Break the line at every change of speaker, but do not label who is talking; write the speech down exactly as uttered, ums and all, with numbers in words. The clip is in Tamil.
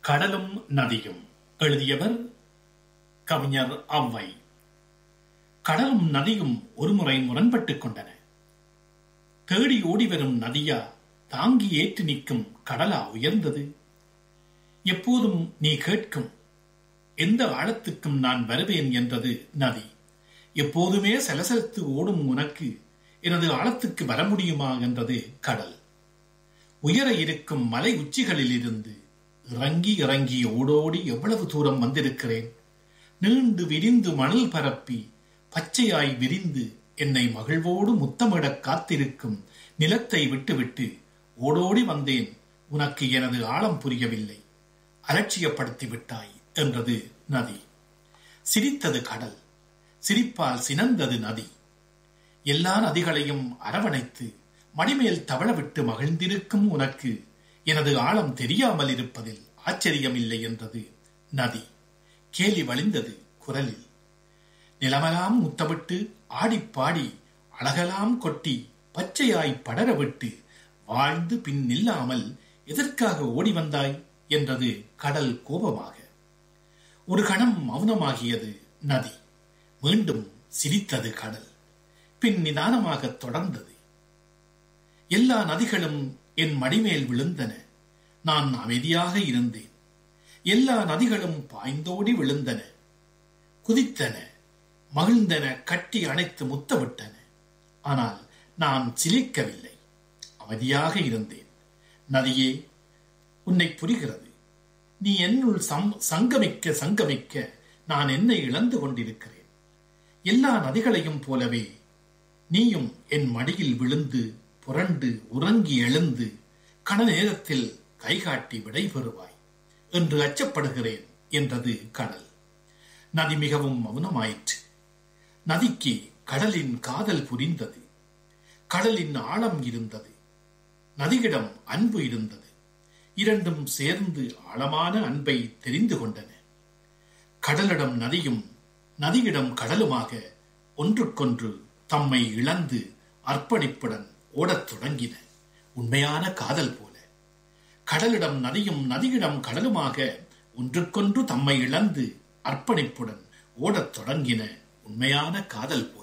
கடலும் நதியும். எழுதியவர் கவிஞர் ஔவை. கடலும் நதியும் ஒருமுறை முரண்பட்டுக் கொண்டன. தேடி ஓடிவரும் நதியா, தாங்கி ஏற்று நிற்கும் கடலா உயர்ந்தது? எப்போதும் நீ கேட்கும் எந்த ஆழத்துக்கும் நான் வருவேன் என்றது நதி. எப்போதுமே சலசலத்து ஓடும் உனக்கு எனது ஆழத்துக்கு வர முடியுமா என்றது கடல். உயர இருக்கும் மலை உச்சிகளில் இருந்து இறங்கி இறங்கி ஓடோடி எவ்வளவு தூரம் வந்திருக்கிறேன். நீண்டு விரிந்து மணல் பரப்பி பச்சையாய் விரிந்து என்னை மகிழ்வோடு முத்தமிடக் காத்திருக்கும் நிலத்தை விட்டுவிட்டு ஓடோடி வந்தேன். உனக்கு எனது ஆழம் புரியவில்லை, அலட்சியப்படுத்தி விட்டாய் என்றது நதி. சிரித்தது கடல், சிரிப்பால் சினந்தது நதி. எல்லா நதிகளையும் அரவணைத்து மடிமேல் தவளவிட்டு மகிழ்ந்திருக்கும் உனக்கு எனது ஆழம் தெரியாமல் இருப்பதில் ஆச்சரியமில்லை என்றது நதி. கேலி வழிந்தது குரலில். நிலமெல்லாம் முத்தமிட்டு ஆடிப்பாடி அழகெல்லாம் கொட்டி பச்சையாய் படர விட்டு வாழ்ந்து பின் நில்லாமல் எதற்காக ஓடி வந்தாய் என்றது கடல் கோபமாக. ஒரு கணம் மௌனமாகியது நதி. மீண்டும் சிரித்தது கடல். பின் நிதானமாக தொடர்ந்தது. எல்லா நதிகளும் என் மடிமேல் விழுந்தன. நான் அமைதியாக இருந்தேன். எல்லா நதிகளும் பாய்ந்தோடி விழுந்தன, குதித்தன, மகிழ்ந்தன, கட்டி அணைத்து முத்தமிட்டன. ஆனால் நான் சிலிர்க்கவில்லை, அமைதியாக இருந்தேன். நதியே, உன்னை புரிகிறது. நீ என்னுள் சங்கமிக்க சங்கமிக்க நான் என்னை இழந்து கொண்டிருக்கிறேன். எல்லா நதிகளையும் போலவே நீயும் என் மடியில் விழுந்து புரண்டு உறங்கி எழுந்து கண நேரத்தில் கைகாட்டி விடை பெறுவாய் என்று அச்சப்படுகிறேன் என்றது கடல். நதி மிகவும் மௌனமாயிற்று. நதிக்கு கடலின் காதல் புரிந்தது. கடலின் ஆழம் இருந்தது, நதியிடம் அன்பு இருந்தது. இரண்டும் சேர்ந்து ஆழமான அன்பை தெரிந்து கொண்டன. கடலிடம் நதியும் நதியிடம் கடலுமாக ஒன்றுக்கொன்று தம்மை இழந்து அர்ப்பணிப்புடன் ஓடத் தொடங்கின. உண்மையான காதல் போல கடலிடம் நதியும் நதியிடம் கடலுமாக ஒன்றுக்கொன்று தம்மை இழந்து அர்ப்பணிப்புடன் ஓடத் தொடங்கின. உண்மையான காதல் போல.